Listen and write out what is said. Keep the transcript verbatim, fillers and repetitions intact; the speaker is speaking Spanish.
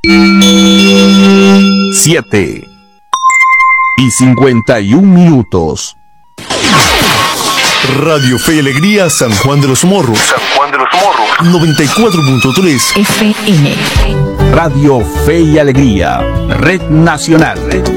Siete y cincuenta y un minutos. Radio Fe y Alegría San Juan de los Morros. San Juan de los Morros. noventa y cuatro punto tres F M. Radio Fe y Alegría, Red Nacional.